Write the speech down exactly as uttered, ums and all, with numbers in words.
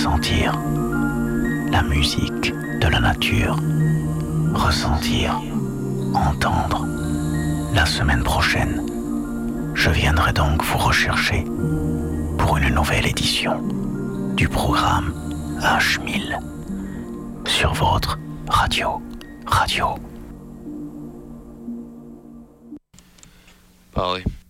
sentir la musique de la nature, ressentir, entendre. La semaine prochaine, je viendrai donc vous rechercher pour une nouvelle édition du programme H mille sur votre radio, radio. Pareil.